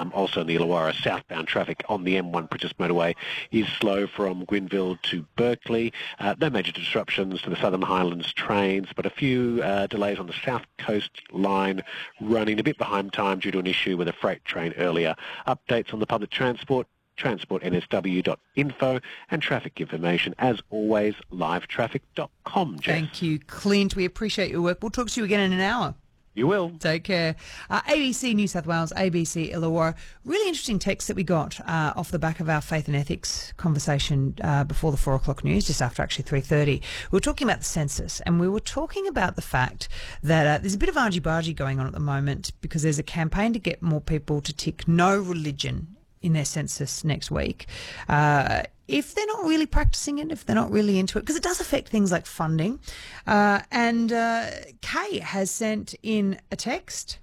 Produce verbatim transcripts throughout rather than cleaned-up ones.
Um, also in the Illawarra, southbound traffic on the M one Princess Motorway is slow from Gwynville to Berkeley. Uh, no major disruptions to the Southern Highlands trains, but a few uh, delays on the South Coast line running a bit behind time due to an issue with a freight train earlier. Updates on the public transport, transport n s w dot info, and traffic information, as always, live traffic dot com. Jess. Thank you, Clint. We appreciate your work. We'll talk to you again in an hour. You will. Take care. Uh, A B C New South Wales, A B C Illawarra. Really interesting text that we got uh, off the back of our faith and ethics conversation uh, before the four o'clock news, just after actually three thirty. We were talking about the census, and we were talking about the fact that uh, there's a bit of argy-bargy going on at the moment because there's a campaign to get more people to tick no religion in their census next week. Uh, if they're not really practicing it, if they're not really into it, because it does affect things like funding. Uh, and uh, Kay has sent in a text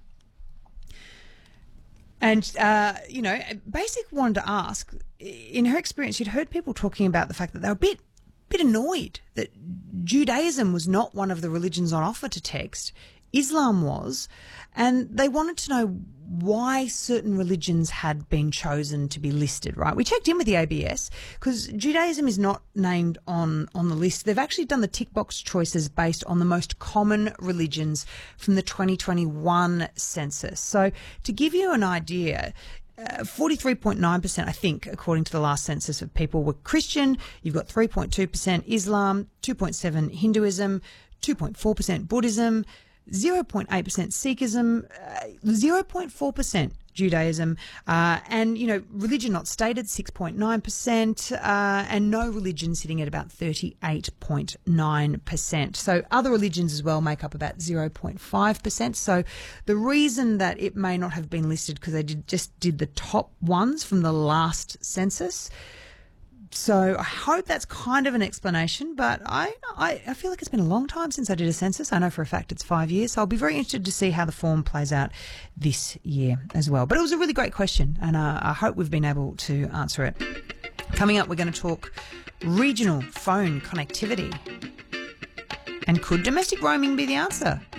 and, uh, you know, basically wanted to ask, in her experience, she'd heard people talking about the fact that they were a bit, bit annoyed that Judaism was not one of the religions on offer to text. Islam was, and they wanted to know why certain religions had been chosen to be listed, right? We checked in with the A B S because Judaism is not named on, on the list. They've actually done the tick box choices based on the most common religions from the twenty twenty-one census. So to give you an idea, Uh, forty-three point nine percent, I think, according to the last census, of people were Christian. You've got three point two percent Islam, two point seven percent Hinduism, two point four percent Buddhism, zero point eight percent Sikhism, uh, zero point four percent Judaism, uh, and, you know, religion not stated, six point nine percent, uh, and no religion sitting at about thirty-eight point nine percent. So other religions as well make up about zero point five percent. So the reason that it may not have been listed because they did, just did the top ones from the last census. So I hope that's kind of an explanation, but I, I I feel like it's been a long time since I did a census. I know for a fact it's five years, so I'll be very interested to see how the form plays out this year as well. But it was a really great question, and uh, I hope we've been able to answer it. Coming up, we're going to talk regional phone connectivity. And could domestic roaming be the answer?